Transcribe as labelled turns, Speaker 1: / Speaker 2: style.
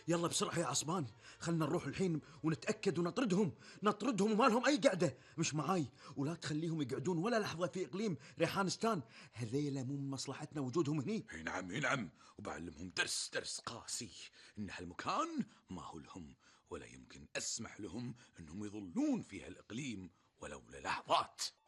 Speaker 1: يلا بسرعة يا عصمان، خلنا نروح الحين ونتأكد ونطردهم وما لهم أي قعدة مش معاي، ولا تخليهم يقعدون ولا لحظة في إقليم ريحانستان. هذيلا مو من مصلحتنا وجودهم هني.
Speaker 2: اي نعم اي نعم، وبعلمهم درس قاسي، ان هالمكان ما هو لهم، ولا يمكن اسمح لهم انهم يظلون في هالاقليم ولو للحظات.